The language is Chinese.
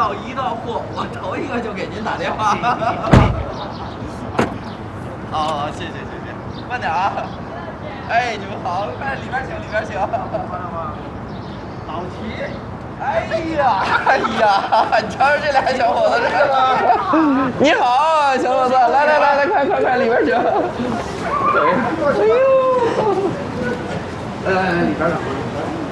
到一到货，我头一个就给您打电话。哦，谢谢，慢点啊。哎，你们好，快里边请，里边请。老齐。哎呀，你瞧瞧这俩小伙子，你好，小伙子，来，快，里边请。哎呦，来，里边请。